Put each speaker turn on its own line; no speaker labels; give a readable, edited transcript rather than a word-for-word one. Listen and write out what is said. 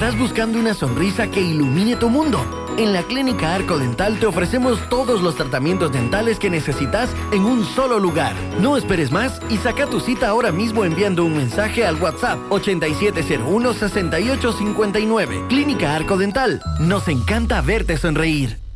¿Estás buscando una sonrisa que ilumine tu mundo? En la Clínica Arco Dental te ofrecemos todos los tratamientos dentales que necesitas en un solo lugar. No esperes más y saca tu cita ahora mismo enviando un mensaje al WhatsApp 8701-6859. Clínica Arco Dental. Nos encanta verte sonreír.